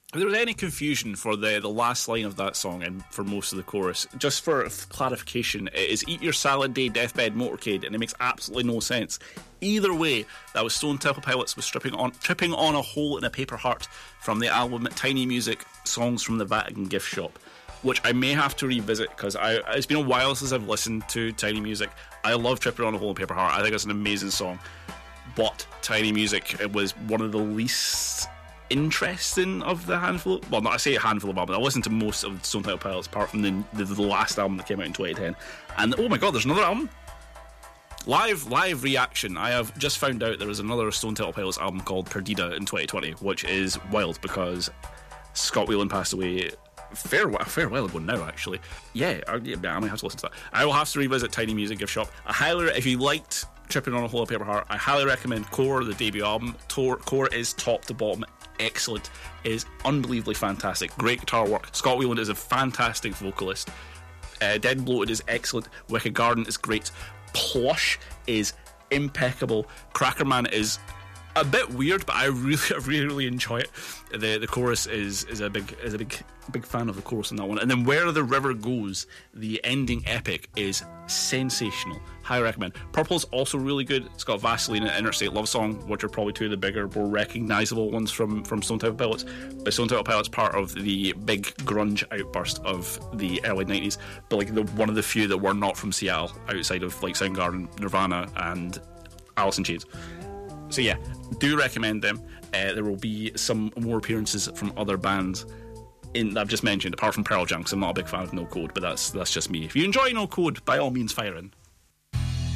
If there was any confusion for the last line of that song and for most of the chorus, just for clarification, it is Eat Your Salad Day, Deathbed, Motorcade, and it makes absolutely no sense. Either way, that was Stone Temple Pilots with Tripping on a Hole in a Paper Heart from the album Tiny Music, Songs from the Vatican Gift Shop, which I may have to revisit because it's been a while since I've listened to Tiny Music. I love Tripping on a Hole in a Paper Heart. I think it's an amazing song. But Tiny Music, it was one of the least interesting of the handful. Well, not I say a handful of albums. I listened to most of Stone Temple Pilots apart from the last album that came out in 2010. And oh my god, there's another album. Live reaction. I have just found out there is another Stone Temple Pilots album called Perdida in 2020, which is wild because Scott Weiland passed away a fair while ago now, actually. Yeah, I might have to listen to that. I will have to revisit Tiny Music Gift Shop. If you liked Tripping on a Hole in a Paper Heart, I highly recommend Core, the debut album. Core is top to bottom excellent. It is unbelievably fantastic. Great guitar work. Scott Weiland is a fantastic vocalist. Dead and Bloated is excellent. Wicked Garden is great. Plush is impeccable. Crackerman is a bit weird, but I really enjoy it. The chorus is a big fan of the chorus on that one. And then Where the River Goes, the ending epic, is sensational. Highly recommend. Purple's also really good. It's got Vaseline and Interstate Love Song, which are probably two of the bigger, more recognisable ones from Stone Temple Pilots. But Stone Temple Pilots part of the big grunge outburst of the early 90s, but like one of the few that were not from Seattle, outside of like Soundgarden, Nirvana and Alice in Chains. So yeah, do recommend them. There will be some more appearances from other bands that I've just mentioned, apart from Pearl Jam, 'cause I'm not a big fan of No Code, but that's just me. If you enjoy No Code, by all means fire in.